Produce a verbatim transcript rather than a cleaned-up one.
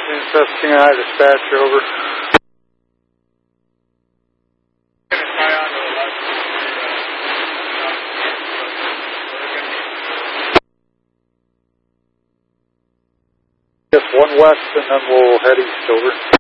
Susquehanna High dispatch, over. Just one west and then we'll head east, over.